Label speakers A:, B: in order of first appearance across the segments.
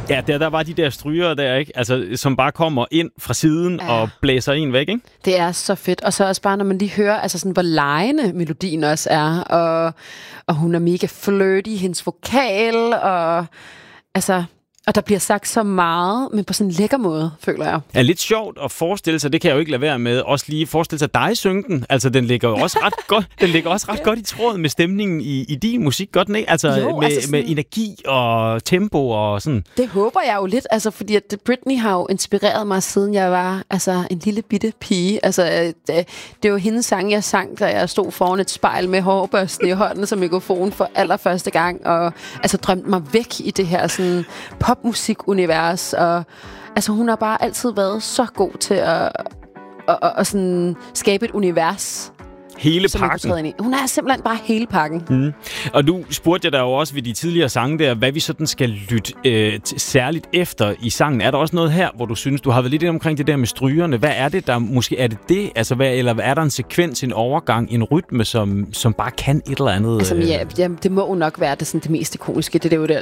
A: Ja, der var de der strygere der, ikke? Altså, som bare kommer ind fra siden og blæser en væk, ikke?
B: Det er så fedt. Og så også bare, når man lige hører, altså sådan, hvor legende melodien også er. Og hun er mega flirty, hendes vokal, og altså... Og der bliver sagt så meget, men på sådan en lækker måde, føler jeg.
A: Er lidt sjovt at forestille sig, det kan jeg jo ikke lade være med, også lige forestille sig dig synge den. Altså, den ligger jo også ret godt, godt i tråd med stemningen i din musik, godt ikke? Altså, jo, med, altså sådan, med energi og tempo og sådan.
B: Det håber jeg jo lidt, altså, fordi at Britney har jo inspireret mig, siden jeg var en lille bitte pige. Altså, det var hendes sang, jeg sang, da jeg stod foran et spejl med hårbørsten i hånden som mikrofon for allerførste gang, og altså drømte mig væk i det her sådan popmusikunivers, og altså hun har bare altid været så god til at sådan skabe et univers.
A: Hele pakken.
B: Hun er simpelthen bare hele pakken.
A: Og nu spurgte jeg dig jo også ved de tidligere sange der, hvad vi sådan skal lytte særligt efter i sangen. Er der også noget her, hvor du synes, du har været lidt omkring det der med strygerne? Hvad er det, der måske er det? Altså, eller er der en sekvens, en overgang, en rytme, som bare kan et eller andet?
B: Altså, ja, det må jo nok være det mest ikoniske. Det er jo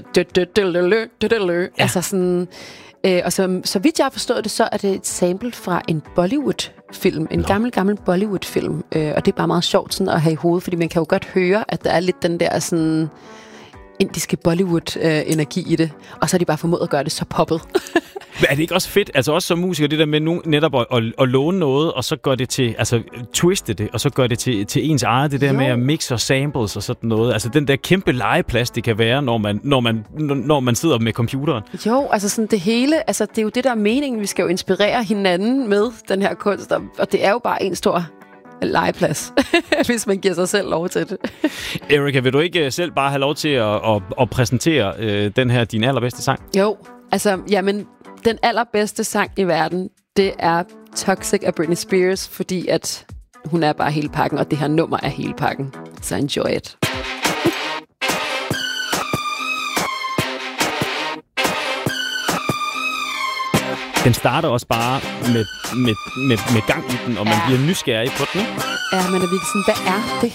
B: der. Altså sådan... Og så vidt jeg har forstået det, så er det et sample fra en Bollywood-film. En gammel Bollywood-film. Og det er bare meget sjovt sådan at have i hovedet, fordi man kan jo godt høre, at der er lidt den der sådan indiske Bollywood-energi i det. Og så er de bare formået at gøre det så poppet.
A: Men er det ikke også fedt, altså også som musiker, det der med netop at låne noget, og så gør det til, altså twiste det, og så gør det til ens eget, det der med at mixe og samples og sådan noget. Altså den der kæmpe legeplads, det kan være, når man sidder med computeren.
B: Jo, altså sådan det hele, altså det er jo det, der er meningen. Vi skal jo inspirere hinanden med den her kunst, og det er jo bare en stor legeplads, hvis man giver sig selv lov til det.
A: Erika, vil du ikke selv bare have lov til at præsentere den her, din allerbedste sang?
B: Jo, altså, jamen, den allerbedste sang i verden, det er Toxic af Britney Spears, fordi at hun er bare hele pakken, og det her nummer er hele pakken. Så enjoy it.
A: Den starter også bare med gang i den, og man bliver nysgerrig på den.
B: Ja, men er virkelig sådan, hvad er det